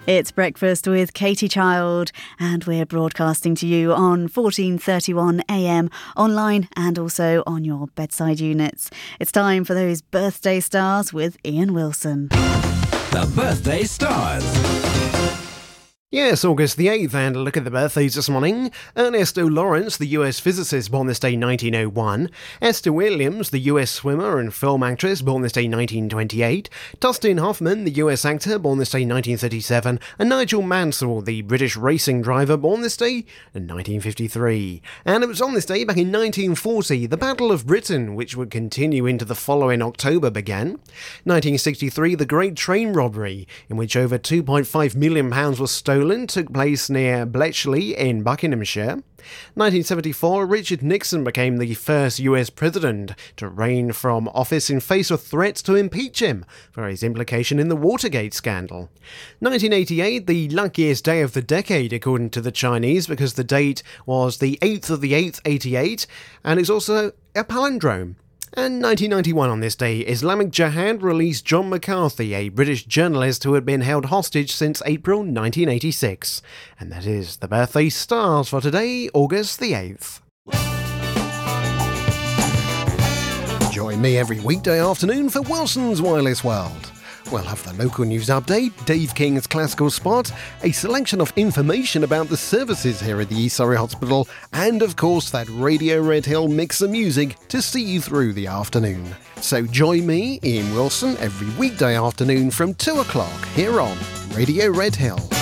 It's Breakfast with Katie Child, and we're broadcasting to you on 1431 AM, online and also on your bedside units. It's time for those birthday stars with Ian Wilson. The Birthday Stars. Yes, August the 8th, and a look at the birthdays this morning. Ernesto Lawrence, the US physicist, born this day 1901. Esther Williams, the US swimmer and film actress, born this day 1928. Dustin Hoffman, the US actor, born this day 1937. And Nigel Mansell, the British racing driver, born this day in 1953. And it was on this day back in 1940, the Battle of Britain, which would continue into the following October, began. 1963, the Great Train Robbery, in which over £2.5 million was stolen, took place near Bletchley in Buckinghamshire. 1974, Richard Nixon became the first US president to reign from office in face of threats to impeach him for his implication in the Watergate scandal. 1988, the luckiest day of the decade according to the Chinese, because the date was the 8th of the 8th, 88, and it's also a palindrome. And 1991 on this day, Islamic Jihad released John McCarthy, a British journalist who had been held hostage since April 1986. And that is the birthday stars for today, August the 8th. Join me every weekday afternoon for Wilson's Wireless World. We'll have the local news update, Dave King's classical spot, a selection of information about the services here at the East Surrey Hospital, and of course that Radio Red Hill mix of music to see you through the afternoon. So join me, Ian Wilson, every weekday afternoon from 2 o'clock here on Radio Red Hill.